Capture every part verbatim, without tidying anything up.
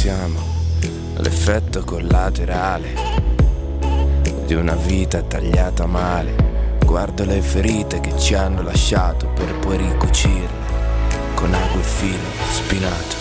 siamo l'effetto collaterale di una vita tagliata male. Guardo le ferite che ci hanno lasciato per poi ricucirle con acqua e filo spinato.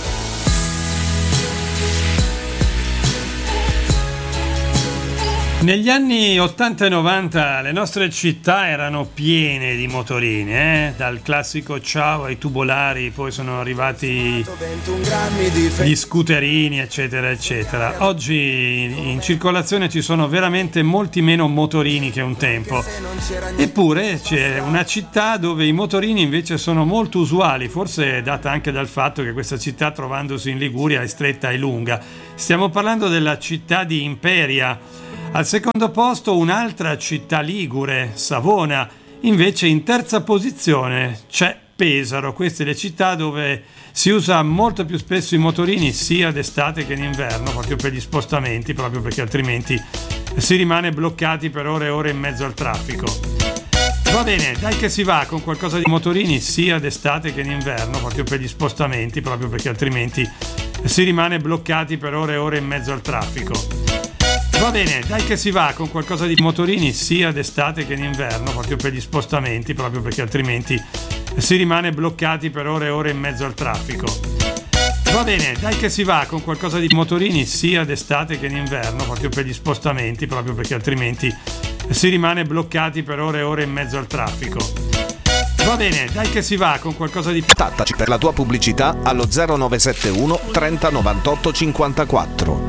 Negli anni ottanta e novanta le nostre città erano piene di motorini, eh? Dal classico ciao ai tubolari, poi sono arrivati gli scooterini, eccetera, eccetera. Oggi in circolazione ci sono veramente molti meno motorini che un tempo. Eppure c'è una città dove i motorini invece sono molto usuali, forse data anche dal fatto che questa città, trovandosi in Liguria, è stretta e lunga. Stiamo parlando della città di Imperia. Al secondo posto un'altra città ligure, Savona. Invece in terza posizione c'è Pesaro. Queste le città dove si usa molto più spesso i motorini sia d'estate che in inverno, proprio per gli spostamenti, proprio perché altrimenti si rimane bloccati per ore e ore in mezzo al traffico. Va bene, dai che si va con qualcosa di motorini sia d'estate che in inverno, proprio per gli spostamenti, proprio perché altrimenti si rimane bloccati per ore e ore in mezzo al traffico. Va bene, dai che si va con qualcosa di motorini sia d'estate che in inverno, proprio per gli spostamenti, proprio perché altrimenti si rimane bloccati per ore e ore in mezzo al traffico. Va bene, dai che si va con qualcosa di motorini sia d'estate che in inverno, proprio per gli spostamenti, proprio perché altrimenti si rimane bloccati per ore e ore in mezzo al traffico. Va bene, dai che si va con qualcosa di... Contattaci per la tua pubblicità allo zero nove sette uno trenta novantotto cinquantaquattro.